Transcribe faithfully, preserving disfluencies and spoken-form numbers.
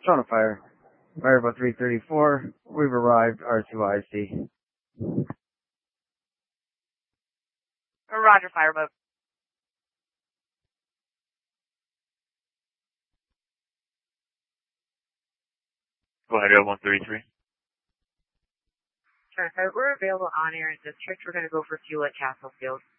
Showing a fire. Fireboat three thirty-four, we've arrived, R two I C. Roger, Fireboat. Go ahead, Air one thirty-three. Sure, so we're available on air in district. We're going to go for fuel at Castle Field.